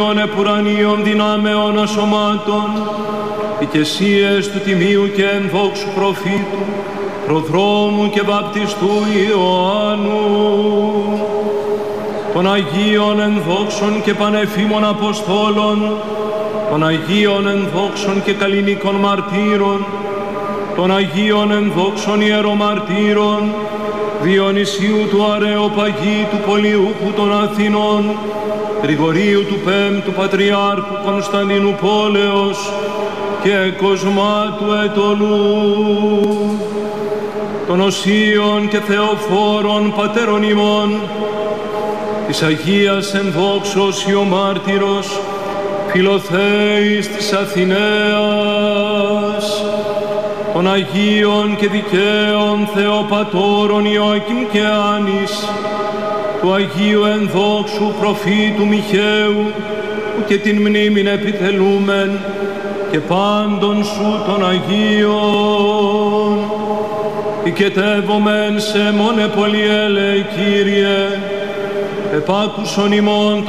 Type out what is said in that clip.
των επουρανίων δυνάμεων ασωμάτων, οικεσίες του τιμίου και ενδόξου προφήτου, προδρόμου και βαπτιστού Ιωάννου, των Αγίων ενδόξων και πανεφήμων Αποστόλων, των Αγίων ενδόξων και καλλινικών μαρτύρων, των Αγίων ενδόξων ιερομαρτύρων, Διονυσίου του Αρεοπαγή, του Πολιούχου των Αθηνών, Γρηγορίου του Πέμπτου Πατριάρχου Κωνσταντίνου Πόλεως και Κοσμάτου Ετωλού, των Οσίων και Θεοφόρων Πατέρων ημών, της Αγίας ενδόξος Ιωμάρτυρος Φιλοθέης της Αθηναίας, των Αγίων και δικαίων Θεοπατώρων Ιωακήμ και Άνης, του Αγίου ενδόξου προφήτου Μιχαίου, που και την μνήμην επιτελούμεν, και πάντων σου των Αγίων. Οικετεύομεν σε μόνε πολυέλε, Κύριε, επάκουσον ημών